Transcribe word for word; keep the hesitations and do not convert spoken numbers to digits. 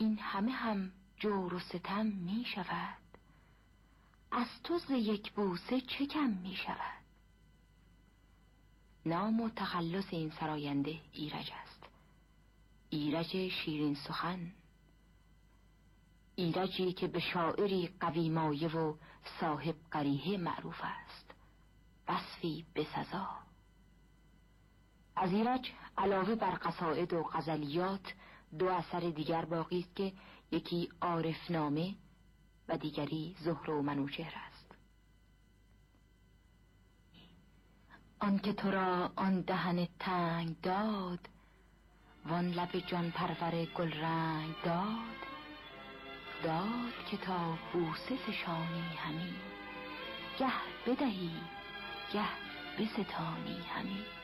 این همه هم جور و ستم می شود، از تو ز یک بوسه چه کم می شود. نام و تخلص این سراینده ایرج است، ایرج شیرین سخن، ایرجی که به شاعری قوی مایه و صاحب قریحه معروف است، وصفی بسزا. از ایرج علاوه بر قصائد و غزلیات دو اثر دیگر باقی است که یکی عارفنامه و دیگری زهره و منوچهر است. آن که تو را آن دهن تنگ داد، وان لب جان پرور گل رنگ داد، داد که تا بوسه فشانی همی، گه بدهی گه بستانی همی.